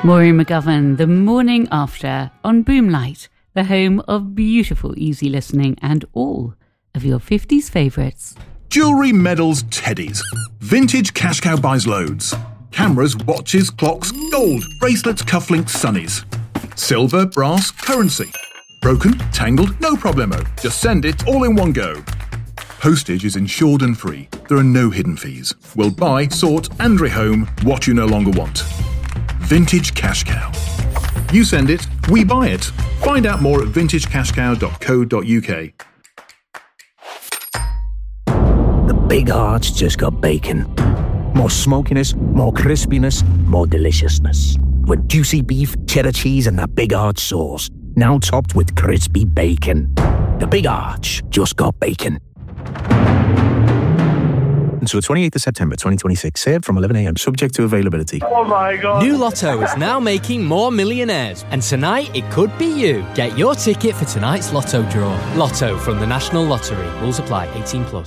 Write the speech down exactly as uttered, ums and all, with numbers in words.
Maureen McGovern, the morning after on Boomlight, the home of beautiful, easy listening and all of your fifties favourites. Jewellery, medals, teddies. Vintage Cash Cow buys loads. Cameras, watches, clocks, gold, bracelets, cufflinks, sunnies. Silver, brass, currency. Broken, tangled, no problemo. Just send it all in one go. Postage is insured and free. There are no hidden fees. We'll buy, sort and rehome what you no longer want. Vintage Cash Cow. You send it, we buy it. Find out more at vintage cash cow dot co dot uk. The Big Arch just got bacon. More smokiness, more crispiness, more deliciousness. With juicy beef, cheddar cheese and that Big Arch sauce. Now topped with crispy bacon. The Big Arch just got bacon. Until the twenty-eighth of September twenty twenty-six. Served from eleven a.m. Subject to availability. Oh my God. New Lotto is now making more millionaires. And tonight it could be you. Get your ticket for tonight's Lotto draw. Lotto from the National Lottery. Rules apply. eighteen plus.